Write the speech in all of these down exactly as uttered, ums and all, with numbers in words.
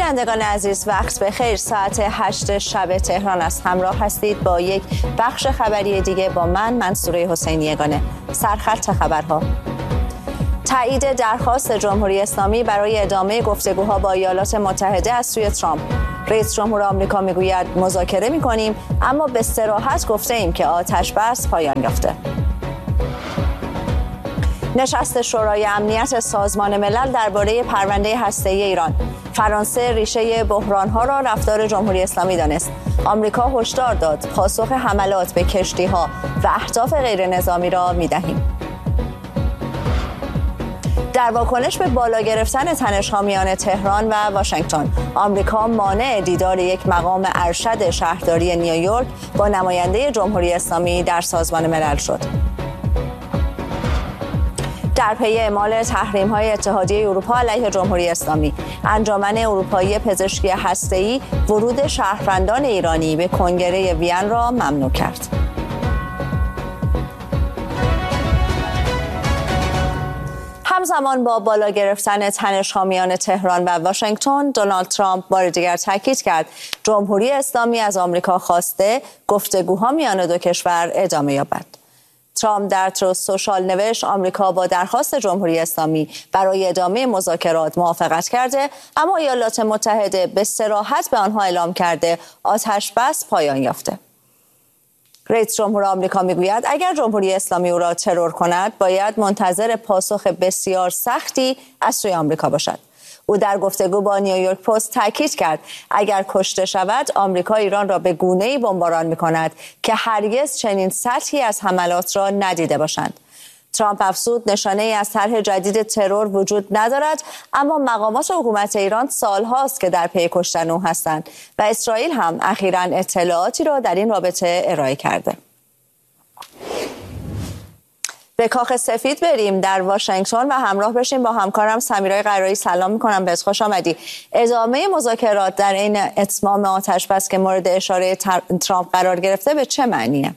بینندگان عزیز، وقت بخیر. ساعت هشت شب تهران است. همراه هستید با یک بخش خبری دیگه با من منصوره حسینی یگانه. سرخط خبرها: تایید درخواست جمهوری اسلامی برای ادامه گفتگوها با ایالات متحده از سوی ترامپ. رئیس جمهور آمریکا میگوید مذاکره می‌کنیم اما به صراحت گفته ایم که آتش بس پایان یافته. نشست شورای امنیت سازمان ملل درباره پرونده هسته‌ای ایران. فرانسه ریشه بحران‌ها را رفتار جمهوری اسلامی دانست. آمریکا هشدار داد پاسخ حملات به کشتی‌ها و اهداف غیر نظامی را می‌دهیم. در واکنش به بالا گرفتن تنش‌ها میان تهران و واشنگتن، آمریکا مانع دیدار یک مقام ارشد شهرداری نیویورک با نماینده جمهوری اسلامی در سازمان ملل شد. در پی اعمال تحریم‌های اتحادیه اروپا علیه جمهوری اسلامی، انجمن اروپایی پزشکی هسته‌ای ورود شهروندان ایرانی به کنگره وین را ممنوع کرد. همزمان با بالا گرفتن تنش‌ها میان تهران و واشنگتن، دونالد ترامپ بار دیگر تاکید کرد جمهوری اسلامی از آمریکا خواسته گفتگوها میان دو کشور ادامه یابد. ترامپ در تروث سوشال نوشت آمریکا با درخواست جمهوری اسلامی برای ادامه مذاکرات موافقت کرده، اما ایالات متحده به صراحت به آنها اعلام کرده آتش بس پایان یافته. رئیس جمهور آمریکا میگوید اگر جمهوری اسلامی او را ترور کند باید منتظر پاسخ بسیار سختی از سوی آمریکا باشد. او در گفتگو با نیویورک پست تاکید کرد اگر کشته شود آمریکا ایران را به گونه‌ای بمباران می‌کند که هرگز چنین سطحی از حملات را ندیده باشند. ترامپ افزود نشانه‌ای از طرح جدید ترور وجود ندارد، اما مقامات حکومت ایران سال‌هاست که در پی کشتن او هستند و اسرائیل هم اخیراً اطلاعاتی را در این رابطه ارائه کرده. به کاخ سفید بریم. در واشنگتن و همراه بشیم با همکارم سمیرای قرایی. سلام میکنم بهت، خوش آمدی. ادامه مذاکرات در این اتمام آتش بس که مورد اشاره ترامپ قرار گرفته به چه معنیه؟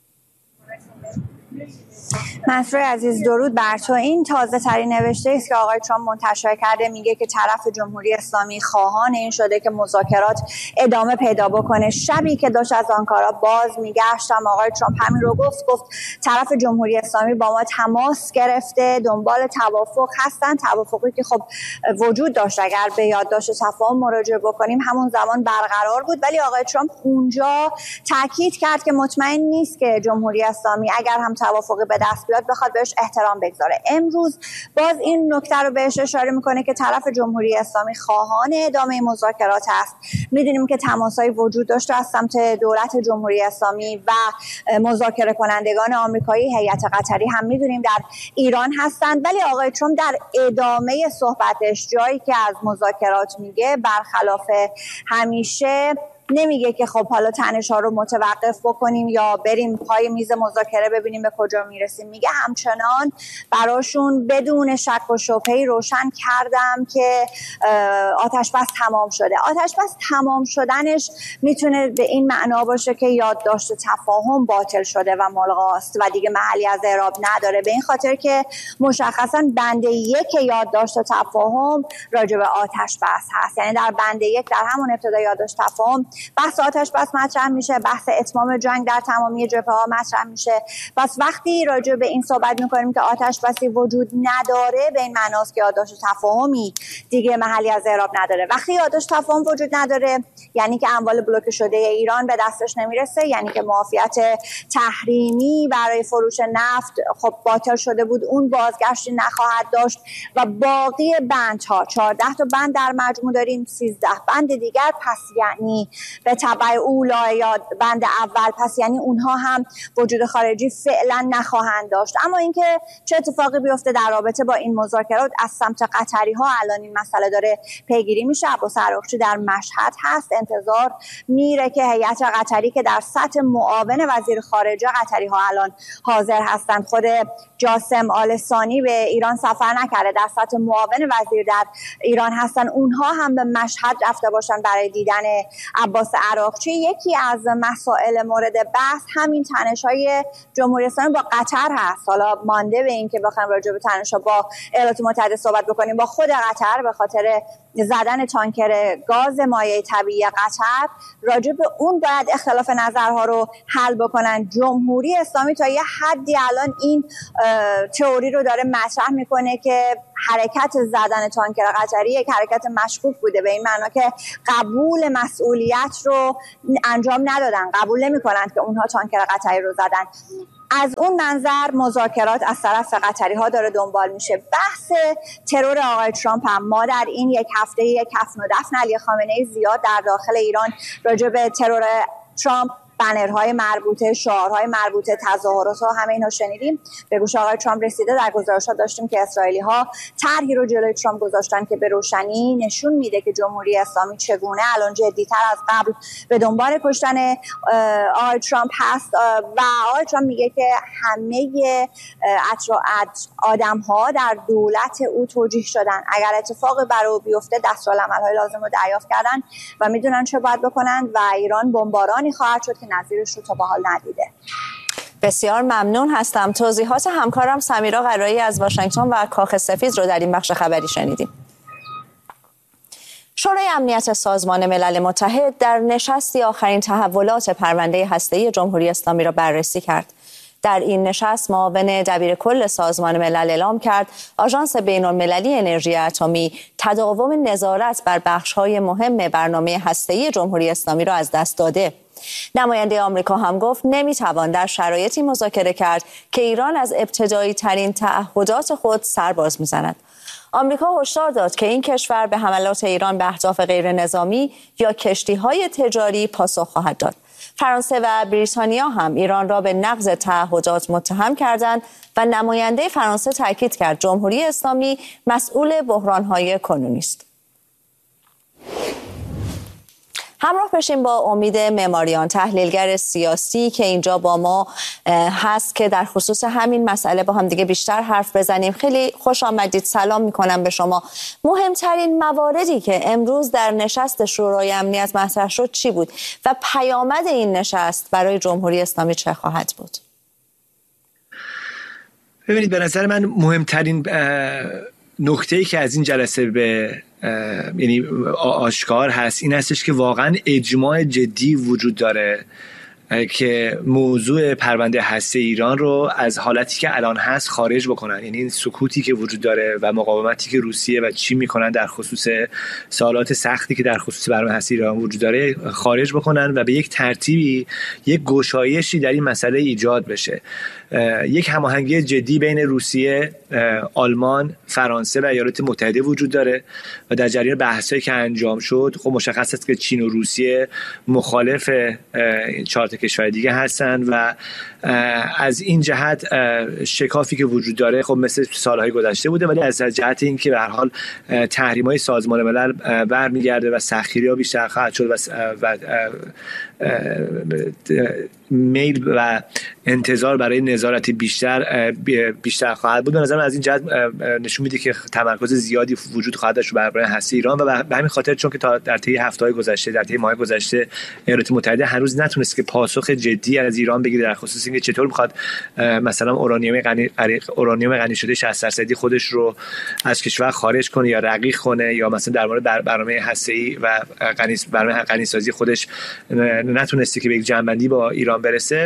منصوره عزیز، درود بر تو. این تازه ترین نوشته است که آقای ترامپ منتشر کرده. میگه که طرف جمهوری اسلامی خواهان این شده که مذاکرات ادامه پیدا بکنه. شبی که داشت از آنکارا باز میگشتم آقای ترامپ همین رو گفت گفت طرف جمهوری اسلامی با ما تماس گرفته، دنبال توافق هستن. توافقی که خب وجود داشت، اگر به یادداشت تفاهم مراجعه بکنیم همون زمان برقرار بود، ولی آقای ترامپ اونجا تاکید کرد که مطمئن نیست که جمهوری اسلامی اگر هم توافقی به دست بیاد بخواد بهش احترام بگذاره. امروز باز این نکته رو بهش اشاره میکنه که طرف جمهوری اسلامی خواهان ادامه مذاکرات است. میدونیم که تماس‌های وجود داشته از سمت دولت جمهوری اسلامی و مذاکره کنندگان آمریکایی. هیئت قطری هم میدونیم در ایران هستند، ولی آقای ترامپ در ادامه صحبتش جایی که از مذاکرات میگه برخلاف همیشه نمیگه که خب حالا تنش‌ها رو متوقف بکنیم یا بریم پای میز مذاکره ببینیم به کجا میرسیم. میگه همچنان براشون بدون شک و شبهه‌ای روشن کردم که آتش بس تمام شده. آتش بس تمام شدنش میتونه به این معنا باشه که یادداشت تفاهم باطل شده و ملغاست و دیگه محلی از اعراب نداره، به این خاطر که مشخصا بند یک یادداشت تفاهم راجع به آتش بس هست. یعنی در بند یک در همون ابتدای یادداشت تفاهم بحث آتش بس مطرح میشه، بحث اتمام جنگ در تمامی جبهه‌ها مطرح میشه. پس وقتی راجع به این صحبت میکنیم که آتش بسی وجود نداره، به این معناست که یادداشت تفاهمی دیگه محلی از اعراب نداره. وقتی یادداشت تفاهم وجود نداره یعنی که اموال بلوکه شده ایران به دستش نمیرسه، یعنی که معافیت تحریمی برای فروش نفت خب باطل شده بود، اون بازگشتی نخواهد داشت و باقی بندها چهارده تا بند در مجموع داریم، سیزده بند دیگر، پس یعنی به تبع اولا یا بند اول، پس یعنی اونها هم وجود خارجی فعلا نخواهند داشت. اما اینکه چه اتفاقی بیفته در رابطه با این مذاکرات از سمت قطری ها، الان این مسئله داره پیگیری میشه. عباس عراقچی در مشهد هست، انتظار میره که هیئت قطری که در سطح معاون وزیر خارجه قطری ها الان حاضر هستند، خود جاسم آل ثانی به ایران سفر نکرده، در سطح معاون وزیر در ایران هستن، اونها هم به مشهد رفته باشن برای دیدن عباس عراقچی. یکی از مسائل مورد بحث همین تنش‌های جمهوری اسلامی با قطر هست. حالا مانده به این که بخوایم راجع به تنش‌ها با ایالات متحده صحبت بکنیم با خود قطر، به خاطر زدن تانکر گاز مایع طبیعی قطر، راجع به اون باید اختلاف نظرها رو حل بکنن. جمهوری اسلامی تا یه حدی الان این تئوری رو داره مطرح میکنه که حرکت زدن تانکر قطری یک حرکت مشکوک بوده، به این معنا که قبول مسئولیت رو انجام ندادن، قبول نمی‌کنند که اونها تانکر قطری رو زدن. از اون منظر مذاکرات از طرف قطری ها داره دنبال میشه. بحث ترور آقای ترامپ هم، ما در این یک هفته یک کفن و دفن علی خامنه‌ای زیاد در داخل ایران راجع به ترور ترامپ، بنرهای مربوطه، شعارهای مربوطه، تظاهرات ها، همه اینا شنیدیم. به گوش آقای ترامپ رسیده. در گزارشات داشتیم که اسرائیلی ها طرحی رو جلوی ترامپ گذاشتن که به روشنی نشون میده که جمهوری اسلامی چگونه الان جدی‌تر از قبل به دنبال کشتن آقای ترامپ هست و آقای ترامپ میگه که همه آدم ها در دولت او توجیه شدن، اگر اتفاقی برای او بیفته دستورالعمل‌های لازم رو دریافت کردن و میدونن چه باید بکنن و ایران بمبارانی خواهد شد که نظیرش رو تا به حال ندیده. بسیار ممنون هستم. توضیحات همکارم سمیرا قرایی از واشنگتن و کاخ سفید رو در این بخش خبری شنیدیم. شورای امنیت سازمان ملل متحد در نشستی آخرین تحولات پرونده هسته‌ای جمهوری اسلامی را بررسی کرد. در این نشست معاون دبیر کل سازمان ملل اعلام کرد آژانس بین‌المللی انرژی اتمی تداوم نظارت بر بخش‌های مهم برنامه هسته‌ای جمهوری اسلامی را از دست داده. نماینده آمریکا هم گفت نمیتوان در شرایطی مذاکره کرد که ایران از ابتدایی ترین تعهدات خود سر باز میزند. آمریکا هشدار داد که این کشور به حملات ایران به اهداف غیر نظامی یا کشتی‌های تجاری پاسخ خواهد داد. فرانسه و بریتانیا هم ایران را به نقض تعهدات متهم کردند و نماینده فرانسه تاکید کرد جمهوری اسلامی مسئول بحران‌های کنونی است. همراه بشیم با امید معماریان، تحلیلگر سیاسی که اینجا با ما هست که در خصوص همین مسئله با هم دیگه بیشتر حرف بزنیم. خیلی خوش آمدید. سلام میکنم به شما. مهمترین مواردی که امروز در نشست شورای امنیت مطرح شد چی بود و پیامد این نشست برای جمهوری اسلامی چه خواهد بود؟ ببینید، به نظر من مهمترین نکته‌ای که از این جلسه به یعنی آشکار هست این هستش که واقعا اجماع جدی وجود داره که موضوع پرونده هسته ایران رو از حالتی که الان هست خارج بکنن. یعنی این سکوتی که وجود داره و مقاومتی که روسیه و چین میکنن در خصوص سوالات سختی که در خصوص برنامه هسته ایران وجود داره خارج بکنن و به یک ترتیبی یک گشایشی در این مسئله ایجاد بشه. یک هماهنگی جدی بین روسیه، آلمان، فرانسه و ایالات متحده وجود داره و در جریان بحثایی که انجام شد خب مشخص است که چین و روسیه مخالف چهار تا کشور دیگه هستن و از این جهت شکافی که وجود داره خب مثل سالهای گذشته بوده، ولی از جهت اینکه به هر حال تحریم‌های سازمان ملل برمیگرده و سختگیری‌ها بیشتر خواهد شد و میل و انتظار برای نظارت بیشتر بیشتر خواهد بود. به نظر من از این جهت نشون میده که تمرکز زیادی وجود خواهد داشت بر برنامه هسته ایران و به همین خاطر چون که تا در طی هفته‌های گذشته در طی ماه گذشته ایالات متحده هنوز نتونست که پاسخ جدی از ایران بگیره در خصوص اینکه چطور میخواد مثلا اورانیوم غنی اورانیوم غنی شده شصت درصدی خودش رو از کشور خارج کنه یا رقیق کنه یا مثلا در مورد برنامه هسته‌ای و غنی برنامه غنی سازی خودش نتونستی که به یک جنبندی با ایران برسه.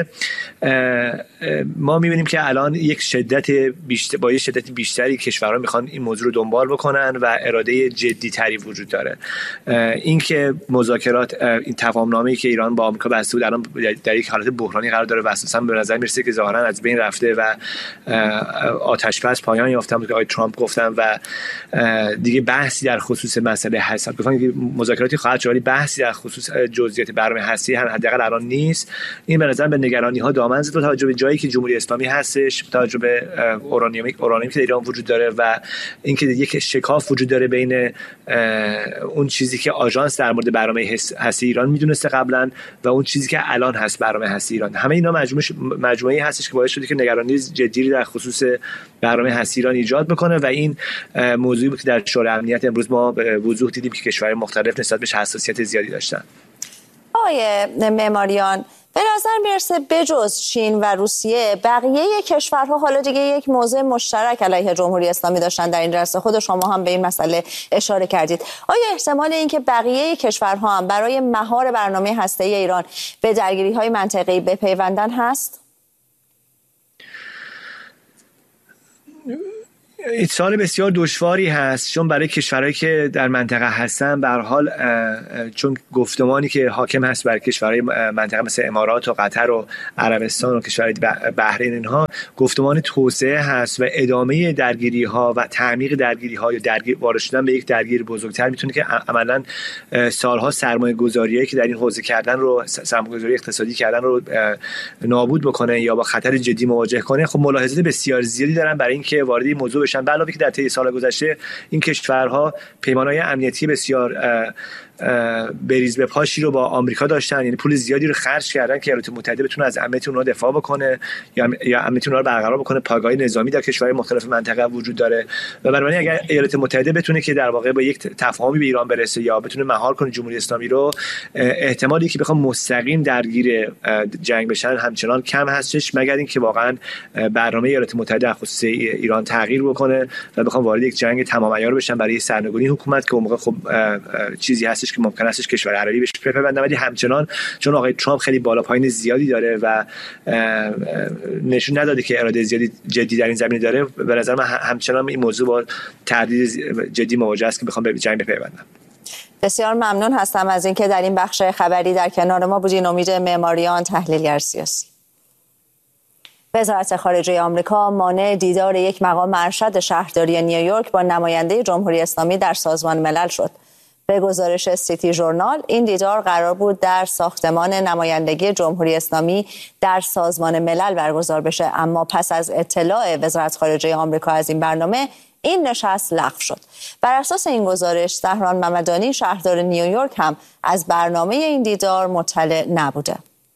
ما می‌بینیم که الان یک شدت بیشتر با یک شدت بیشتری کشورها میخوان این موضوع رو دنبال بکنن و اراده جدی تری وجود داره. اینکه مذاکرات این تفاهم‌نامه‌ای که ایران با آمریکا بسته بود الان در یک حالت بحرانی قرار داره و اساساً به نظر میرسه که ظاهراً از بین رفته و آتش‌بس پایان یافته بود که آقای ترامپ گفتن و دیگه بحثی در خصوص مسئله هست. بخوام که مذاکراتی خواهد شد ولی بحثی در خصوص جزئیات برنامه هستی هم حداقل الان نیست. این به نظر به نگرانی‌ها دامن زد با توجه به جایی که جمهوری اسلامی هستش، با توجه به اورانیوم اورانیومی که در ایران وجود داره و اینکه یک شکاف وجود داره بین اون چیزی که آژانس در مورد برنامه هستی ایران میدونسته قبلا و اون چیزی که الان هست برنامه هستی ایران. همه اینا مجموعه مجموعه‌ای هستش که باعث شده که نگرانی جدی در خصوص برنامه هستی ایران ایجاد بکنه و این موضوعی بود که در شورای امنیت امروز ما به وضوح دیدیم که کشورهای مختلف نسبت بهش حساسیت زیادی داشتن. آقای معماریان، به نظر میرسه بجز چین و روسیه بقیه کشورها حالا دیگه یک موضع مشترک علیه جمهوری اسلامی داشتن در این جلسه. خود شما هم به این مسئله اشاره کردید. آیا احتمال اینکه بقیه کشورها هم برای مهار برنامه هسته‌ای ایران به درگیری‌های منطقه‌ای بپیوندن هست؟ سال بسیار دشواری هست، چون برای کشورهایی که در منطقه هستن به هر حال چون گفتمانی که حاکم هست برای کشورهای منطقه مثل امارات و قطر و عربستان و کشورهای بحرین، اینها گفتمان توسعه هست و ادامه درگیری ها و تعمیق درگیری ها یا درگیر وارد شدن به یک درگیر بزرگتر میتونه که عملا سالها سرمایه گذاریایی که در این حوزه کردن رو، سرمایه گذاری اقتصادی کردن رو نابود بکنه یا با خطر جدی مواجه کنه. خب ملاحظات بسیار زیادی دارن برای اینکه وارد این موضوع بشن. به علاوه که در طی سال گذشته این کشورها پیمانهای امنیتی بسیار بریز به پاشی رو با آمریکا داشتن، یعنی پول زیادی رو خرج کردن که ایالات متحده بتونه از امنیت اونها دفاع بکنه یا یا امنیت اونها رو برقرار بکنه. پایگاه نظامی در کشورهای مختلف منطقه وجود داره و بنابراین اگر ایالات متحده بتونه که در واقع با یک تفاهمی به ایران برسه یا بتونه مهار کنه جمهوری اسلامی رو، احتمالی که بخوام مستقیم درگیر جنگ بشن همچنان کم هستش، مگر اینکه واقعا برنامه ایالات متحده خصوص ایران تغییر بکنه و بخوام وارد یک جنگ تمام عیار بشن برای سرنگونی حکومت که اون موقع خب چیزی هست که ممکن است کشور عربی بهش بپیوندن. ولی همچنان چون آقای ترامپ خیلی بالا پایین زیادی داره و نشون نداده که اراده زیادی جدی در این زمینه داره، به نظر من همچنان این موضوع با تردید جدی مواجه است که بخوام به جنگ بپیوندن. بسیار ممنون هستم از اینکه در این بخش خبری در کنار ما بودین. امید معماریان، تحلیلگر سیاسی. وزارت خارجه آمریکا مانع دیدار یک مقام ارشد شهرداری نیویورک با نماینده جمهوری اسلامی در سازمان ملل شد. به گزارش سیتی ژورنال این دیدار قرار بود در ساختمان نمایندگی جمهوری اسلامی در سازمان ملل برگزار بشه، اما پس از اطلاع وزارت خارجه آمریکا از این برنامه این نشست لغو شد. بر اساس این گزارش زهران ممدانی شهردار نیویورک هم از برنامه این دیدار مطلع نبوده.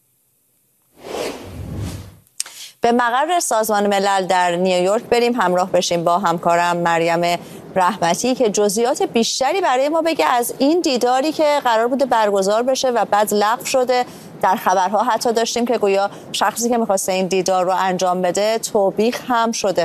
به مقر سازمان ملل در نیویورک بریم همراه بشیم با همکارم مریم رحمتی که جزئیات بیشتری برای ما بگه از این دیداری که قرار بوده برگزار بشه و بعد لغو شده. در خبرها حتی داشتیم که گویا شخصی که می‌خواسته این دیدار رو انجام بده توبیخ هم شده.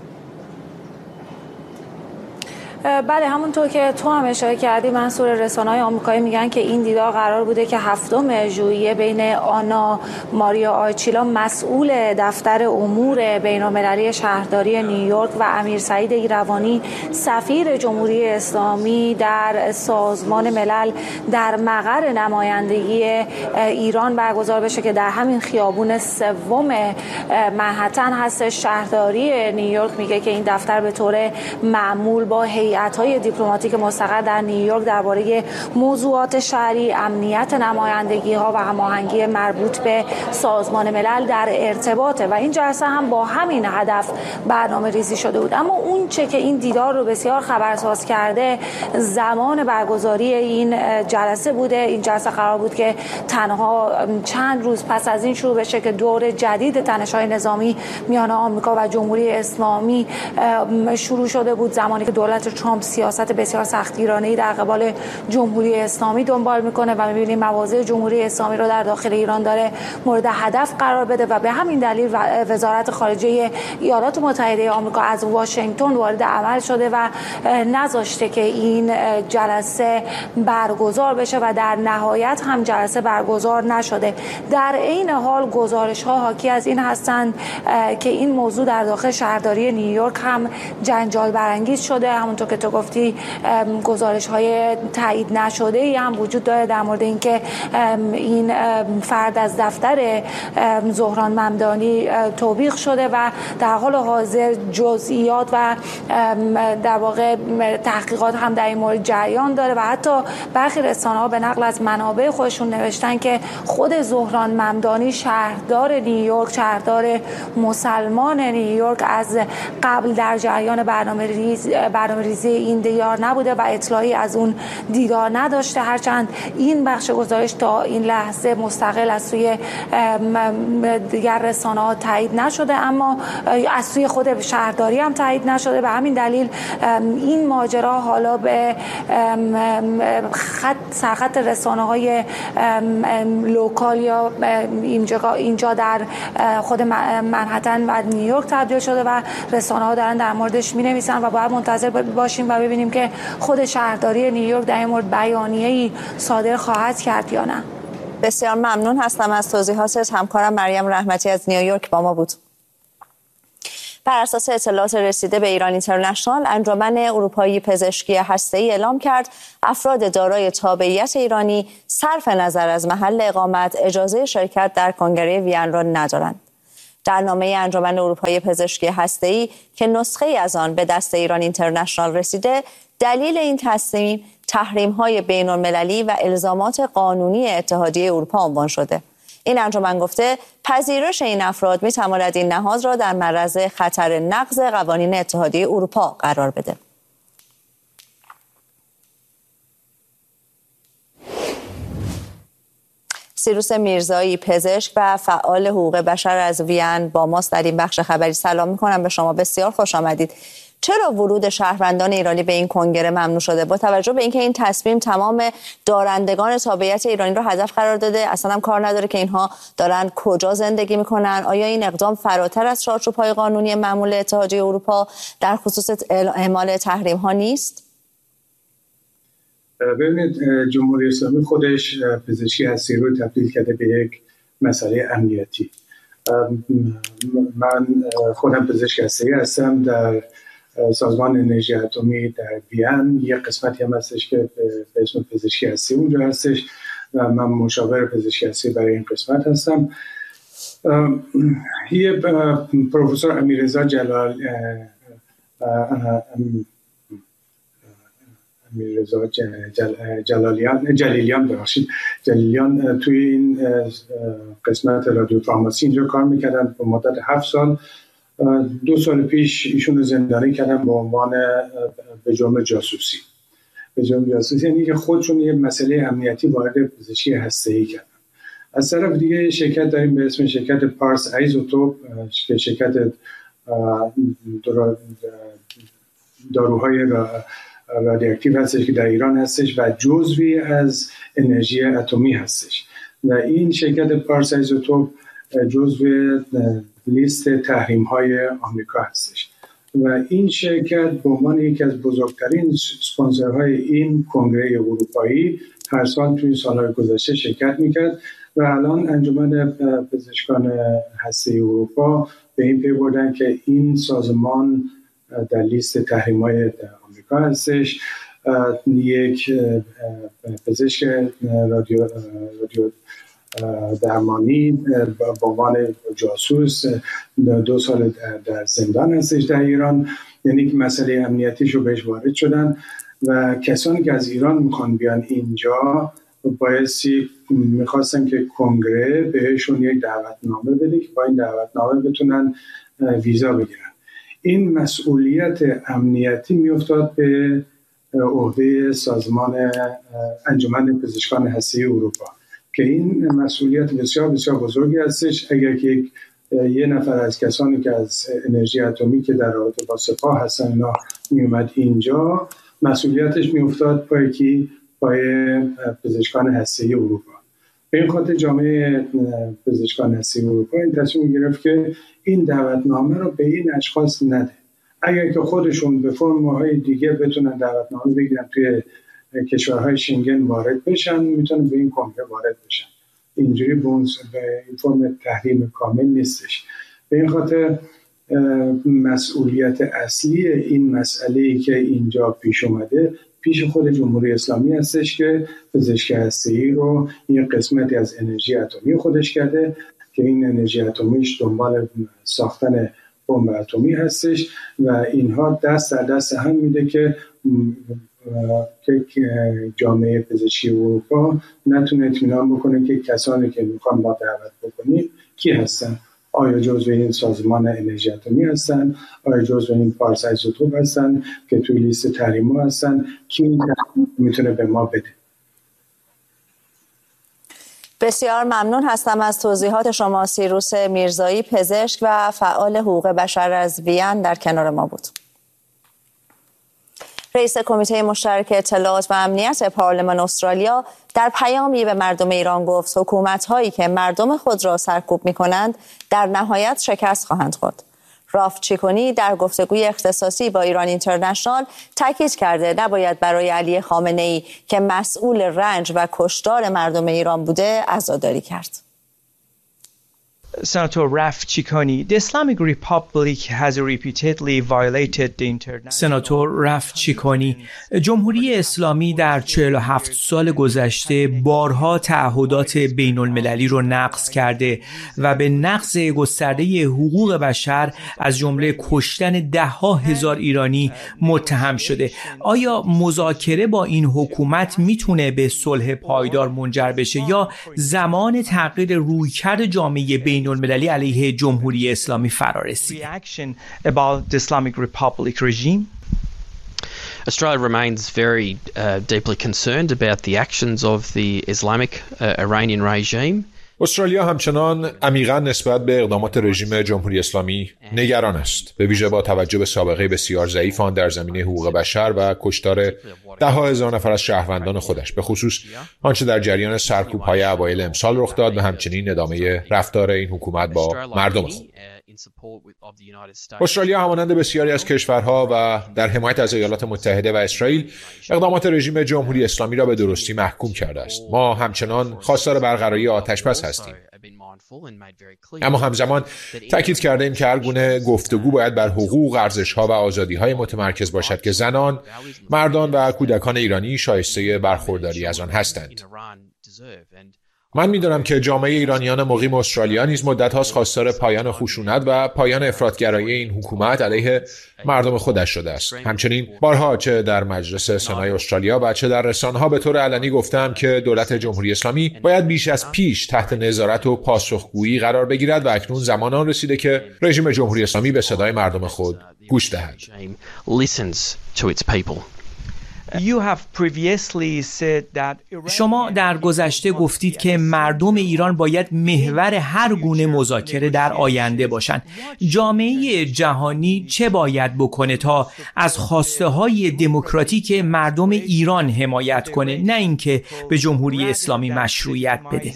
بله، همونطور که تو هم اشاره کردی منصور، رسانه‌های آمریکایی میگن که این دیدار قرار بوده که هفتم ژوئیه بین آنا ماریا آرچیلا مسئول دفتر امور بین‌المللی شهرداری نیویورک و امیر سعید ایروانی سفیر جمهوری اسلامی در سازمان ملل در مقر نمایندگی ایران برگزار بشه که در همین خیابون سوم منهتن هست. شهرداری نیویورک میگه که این دفتر به طور معمول با هیئت‌های دیپلماتیک مستقر در نیویورک درباره موضوعات شهری، امنیت نمایندگی‌ها و هماهنگی مربوط به سازمان ملل در ارتباطه و این جلسه هم با همین هدف برنامه ریزی شده بود. اما اون چه که این دیدار رو بسیار خبرساز کرده زمان برگزاری این جلسه بوده. این جلسه قرار بود که تنها چند روز پس از این شروع بشه که دور جدید تنش‌های نظامی میان آمریکا و جمهوری اسلامی شروع شده بود، زمانی که دولت ترامپ سیاست بسیار سختگیرانه‌ای در قبال جمهوری اسلامی دنبال میکنه و می‌بینیم مواضع جمهوری اسلامی رو در داخل ایران داره مورد هدف قرار بده و به همین دلیل وزارت خارجه ایالات متحده آمریکا از واشنگتن وارد عمل شده و نذاشته که این جلسه برگزار بشه و در نهایت هم جلسه برگزار نشده. در این حال گزارش‌ها حاکی از این هستند که این موضوع در داخل شهرداری نیویورک هم جنجال برانگیز شده. همونطور که تو گفتی گزارش‌های تایید نشده ای هم وجود داره در مورد اینکه این فرد از دفتر زهران ممدانی توبیخ شده و در حال حاضر جزئیات و در واقع تحقیقات هم در این مورد جریان داره و حتی برخی رسانه‌ها به نقل از منابع خودشون نوشتن که خود زهران ممدانی شهردار نیویورک، شهردار مسلمان نیویورک، از قبل در جریان برنامه ریز برنامه ریزی ریزی این دیدار نبوده و اطلاعی از اون دیدار نداشته، هرچند این بخش گزارش تا این لحظه مستقل از سوی دیگر رسانه‌ها تایید نشده، اما از سوی خود شهرداری هم تایید نشده. به همین دلیل این ماجرا حالا به خط سرخط رسانه‌های لوکال یا اینجا اینجا در خود منهتن و نیویورک تبدیل شده و رسانه‌ها دارن در موردش می‌نویسن و باید منتظر باشیم و ببینیم که خود شهرداری نیویورک در این مورد بیانیه‌ای صادر خواهد کرد یا نه. بسیار ممنون هستم از توضیحاتت. همکارم مریم رحمتی از نیویورک با ما بود. بر اساس اطلاعات رسیده به ایران اینترنشنال، انجمن اروپایی پزشکی هسته‌ای اعلام کرد افراد دارای تابعیت ایرانی صرف نظر از محل اقامت اجازه شرکت در کنگره وین را ندارند. در نامه انجمن اروپایی پزشکی هسته‌ای که نسخه‌ای از آن به دست ایران اینترنشنال رسیده، دلیل این تصمیم تحریم‌های بین‌المللی و الزامات قانونی اتحادیه اروپا عنوان شده. این انجمن گفته پذیرش این افراد می‌تواند این نهاد را در معرض خطر نقض قوانین اتحادیه اروپا قرار بده. سیروس میرزایی، پزشک و فعال حقوق بشر از وین با ماست در این بخش خبری. سلام می‌کنم به شما، بسیار خوش آمدید. چرا ورود شهروندان ایرانی به این کنگره ممنوع شده؟ با توجه به اینکه این تصمیم تمام دارندگان تابعیت ایرانی رو هدف قرار داده، اصلا هم کار نداره که اینها دارن کجا زندگی میکنن. آیا این اقدام فراتر از چارچوب‌های قانونی معمول اتحادیه اروپا در خصوص اعمال تحریم ها نیست؟ ببینید، جمهوری اسلامی خودش پزشکی هستی رو تبدیل کرده به یک مسئله امنیتی. من خودم پزشک هسته‌ای هستم در سازمان انرژی اتمی در وین. یک قسمتی هم هستش که به اسم پزشکی هستی اونجا هستش و من مشاور پزشکی هستی برای این قسمت هستم. یه پروفسور امیررضا جلال امیررضا جلالیان جلیلیان ببخشید جلیلیان توی این قسمت رادیو فارماسی اینجا کار میکردن به مدت هفت سال. دو سال پیش ایشون رو زندانی کردن به عنوان به جرم جاسوسی. به جرم جاسوسی یعنی که خودشون یه مسئله امنیتی وارد پزشکی هسته‌ای کردن. از طرف دیگه شرکت داریم به اسم شرکت پارس ایزوتوپ که شرکت داروهای رادیواکتیو هستش که در ایران هستش و جزوی از انرژی اتمی هستش و این شرکت پارس ایزوتوپ جزو لیست تحریم های آمریکا هستش و این شرکت به عنوان یکی از بزرگترین اسپانسرهای این کنگره اروپایی هر سال توی سالهای گذشته شرکت میکرد و الان انجمن پزشکان هسته‌ای اروپا به این پی بردن که این سازمان در لیست تحریم های آمریکا هستش. یک پزشک رادیو, رادیو درمانی به عنوان جاسوس دو سال در زندان هستش در ایران، یعنی که مسئله امنیتیش رو بهش وارد شدن و کسانی که از ایران میخوان بیان اینجا بایستی میخواستن که کنگره بهشون یک دعوتنامه بده که با این دعوتنامه بتونن ویزا بگیرن. این مسئولیت امنیتی میافتاد به عهده سازمان انجمن پزشکان هسته‌ای اروپا که این مسئولیت بسیار بسیار بزرگی هستش. اگر که یه نفر از کسانی که از انرژی اتمی که در رابطه با سپاه هستن اینا میومد اینجا، مسئولیتش میافتاد پای کی؟ پای پزشکان هسته‌ای اروپا. به این خاطر جامعه پزشکان هسته‌ای اروپا این تصمیم گرفت که این دعوتنامه رو به این اشخاص نده. اگر که خودشون به فرم‌های دیگه بتونن دعوتنامه بگیرن توی کشورهای شنگن وارد بشن، میتونن به این کنگره وارد بشن. اینجوری به این فرم تحریم کامل نیستش. به این خاطر مسئولیت اصلی این مسئله‌ای که اینجا پیش اومده پیش خود جمهوری اسلامی هستش که پزشکی هسته‌ای رو این قسمتی از انرژی اتمی خودش کرده که این انرژی اتمیش دنبال ساختن بمب اتمی هستش و اینها دست در دست هم میده که که جامعه پزشکی اروپا نتونه اطمینان بکنه که کسانی که میخوان ما دعوت بکنیم کی هستن. آیا جزو این سازمان انرژی اتمی هستن، آیا جزو این پارس ایزوتوپ هستن که توی لیست تحریما هستن، کی این تحریم میتونه به ما بده. بسیار ممنون هستم از توضیحات شما. سیروس میرزایی، پزشک و فعال حقوق بشر از وین در کنار ما بود. رئیس کمیته مشترک اطلاعات و امنیت پارلمان استرالیا در پیامی به مردم ایران گفت حکومت‌هایی که مردم خود را سرکوب می‌کنند در نهایت شکست خواهند خورد. راف چیکونی در گفتگوی اختصاصی با ایران اینترنشنال تاکید کرده نباید برای علی خامنه‌ای که مسئول رنج و کشتار مردم ایران بوده عزاداری کرد. Senator Raf Ciccone, the Islamic Republic has repeatedly violated the international. سناتور رف چیکونی، جمهوری اسلامی در چهل و هفت سال گذشته بارها تعهدات بین المللی رو نقض کرده و به نقض گسترده حقوق بشر از جمله کشتن ده ها هزار ایرانی متهم شده. آیا مذاکره با این حکومت میتونه به صلح پایدار منجر بشه یا زمان تغییر رویکرد جامعه بین المللی علیه جمهوری اسلامی فرا رسید؟ Australia remains very uh, deeply concerned about the actions of the Islamic uh, Iranian regime. استرالیا همچنان عمیقاً نسبت به اقدامات رژیم جمهوری اسلامی نگران است، به ویژه با توجه به سابقه بسیار ضعیف آن در زمینه حقوق بشر و کشتار ده ها هزار نفر از شهروندان خودش، به خصوص آنچه در جریان سرکوب‌های اوایل امسال رخ داد و همچنین ادامه رفتار این حکومت با مردم خود. استرالیا همانند بسیاری از کشورها و در حمایت از ایالات متحده و اسرائیل اقدامات رژیم جمهوری اسلامی را به درستی محکوم کرده است. ما همچنان خواستار برقراری آتش‌بس هستیم، اما همزمان تاکید کرده ایم که هر گونه گفتگو باید بر حقوق، ارزش‌ها و آزادی‌های متمرکز باشد که زنان، مردان و کودکان ایرانی شایسته برخورداری از آن هستند. من می‌دانم که جامعه ایرانیان مقیم استرالیا نیز مدت‌هاست خواستار پایان خشونت و پایان افراط‌گرایی این حکومت علیه مردم خودش شده است. همچنین بارها چه در مجلس سنای استرالیا و چه در رسانه‌ها به طور علنی گفتم که دولت جمهوری اسلامی باید بیش از پیش تحت نظارت و پاسخگویی قرار بگیرد و اکنون زمان آن رسیده که رژیم جمهوری اسلامی به صدای مردم خود گوش دهد. شما در گذشته گفتید که مردم ایران باید محور هر گونه مذاکره در آینده باشند. جامعه جهانی چه باید بکنه تا از خواسته های دموکراتیک مردم ایران حمایت کنه، نه اینکه به جمهوری اسلامی مشروعیت بده؟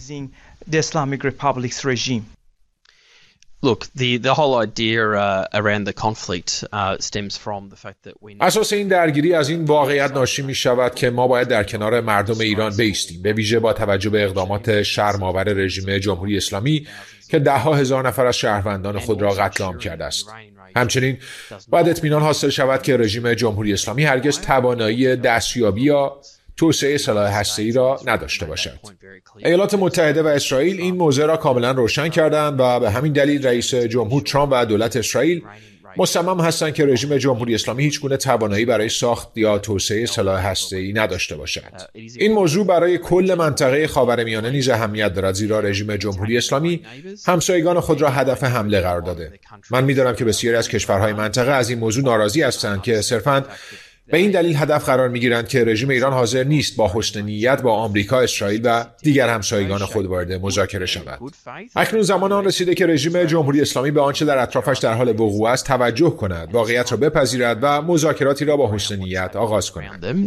Look, the the whole idea uh, around the conflict uh, stems from the fact that we. اساس این درگیری از این واقعیت ناشی می شود که ما باید در کنار مردم ایران بایستیم، به ویژه با توجه به اقدامات شرم‌آور رژیم جمهوری اسلامی که ده ها هزار نفر از شهروندان خود را قتل عام کرده است. همچنین باید اطمینان حاصل شود که رژیم جمهوری اسلامی هرگز توانایی دستیابی یا توسعه سلاح هسته‌ای را نداشته باشد. ایالات متحده و اسرائیل این موضوع را کاملا روشن کردند و به همین دلیل رئیس جمهور ترامپ و دولت اسرائیل مصمم هستند که رژیم جمهوری اسلامی هیچ گونه توانایی برای ساخت یا توسعه سلاح هسته‌ای نداشته باشد. این موضوع برای کل منطقه خاورمیانه نیز اهمیت دارد، زیرا رژیم جمهوری اسلامی همسایگان خود را هدف حمله قرار داده. من می‌دانم که بسیاری از کشورهای منطقه از این موضوع ناراضی هستند که صرفاً به این دلیل هدف قرار می‌گیرند که رژیم ایران حاضر نیست با حسن نیت با آمریکا، اسرائیل و دیگر همسایگان خود وارد مذاکره شود. اکنون زمان آن رسیده که رژیم جمهوری اسلامی به آنچه در اطرافش در حال وقوع است توجه کند، واقعیت را بپذیرد و مذاکراتی را با حسن نیت آغاز کند.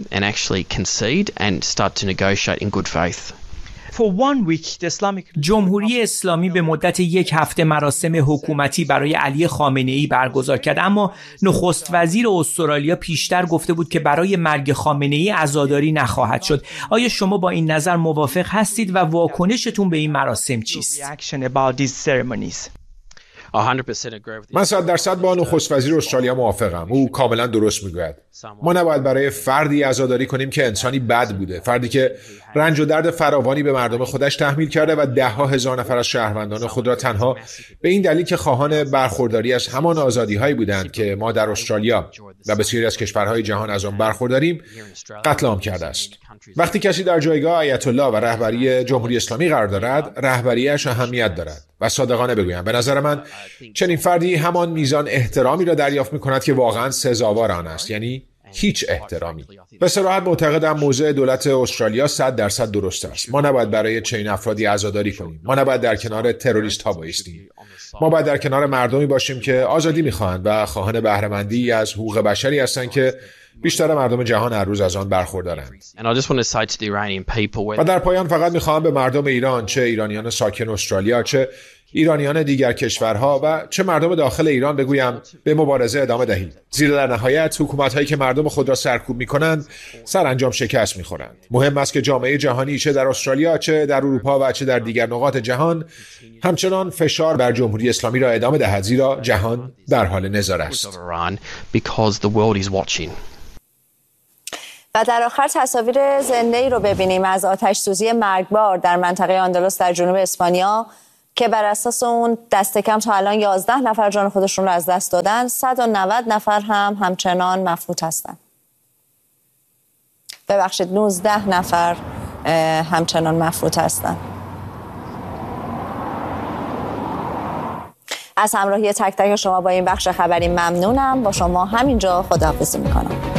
جمهوری اسلامی به مدت یک هفته مراسم حکومتی برای علی خامنه‌ای برگزار کرد، اما نخست وزیر استرالیا پیشتر گفته بود که برای مرگ خامنه‌ای عزاداری نخواهد شد. آیا شما با این نظر موافق هستید و واکنشتون به این مراسم چیست؟ من صد درصد با نخست وزیر استرالیا موافقم. او کاملا درست میگوید. ما نباید برای فردی عزاداری کنیم که انسانی بد بوده، فردی که رنج و درد فراوانی به مردم خودش تحمیل کرده و ده ها هزار نفر از شهروندان خود را تنها به این دلیل که خواهان برخورداری از همان آزادی‌هایی بودند که ما در استرالیا و بسیاری از کشورهای جهان از آن برخورداریم قتل عام کرده است. وقتی کسی در جایگاه آیت الله و رهبری جمهوری اسلامی قرار دارد، رهبریش اهمیت دارد. و صادقانه بگویم به نظر من چنین فردی همان میزان احترامی را دریافت می‌کند که واقعاً سزاوار آن است، یعنی هیچ احترامی. به صراحت معتقدم موضع دولت استرالیا صد درصد درست است. ما نباید برای چنین افرادی عزاداری کنیم. ما نباید در کنار تروریست ها بایستیم. ما باید در کنار مردمی باشیم که آزادی می‌خواهند و خواهان بهره‌مندی از حقوق بشری هستند که بیشتر مردم جهان هر روز از آن برخوردارند. و در پایان فقط می‌خواهم به مردم ایران، چه ایرانیان ساکن استرالیا، چه ایرانیان دیگر کشورها و چه مردم داخل ایران بگویم به مبارزه ادامه دهید. زیرا در نهایت حکومت‌هایی که مردم خود را سرکوب می‌کنند سرانجام شکست می‌خورند. مهم است که جامعه جهانی چه در استرالیا، چه در اروپا و چه در دیگر نقاط جهان همچنان فشار بر جمهوری اسلامی را ادامه دهد، زیرا جهان در حال نظاره است. و در آخر تصاویر زنده‌ای رو ببینیم از آتش سوزی مرگبار در منطقه آندلس در جنوب اسپانیا که بر اساس اون دست کم تا الان یازده نفر جان خودشون رو از دست دادن، صد و نود نفر هم همچنان مفقود هستن. ببخشید نوزده نفر همچنان مفقود هستن. از همراهی تک تک شما با این بخش خبری ممنونم. با شما همینجا خداحافظی میکنم.